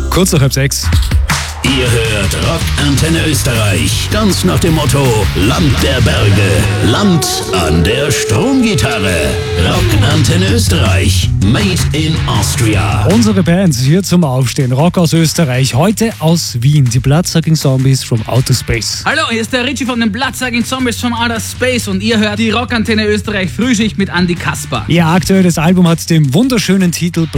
Kurz nach 5:30. Ihr hört Rock Antenne Österreich. Ganz nach dem Motto: Land der Berge, Land an der Stromgitarre. Rock Antenne Österreich. Made in Austria. Unsere Bands hier zum Aufstehen. Rock aus Österreich. Heute aus Wien. Die Bloodsucking Zombies from Outer Space. Hallo, hier ist der Richie von den Bloodsucking Zombies from Outer Space und ihr hört die Rock Antenne Österreich Frühschicht mit Andi Kasper. Ihr aktuelles Album hat den wunderschönen Titel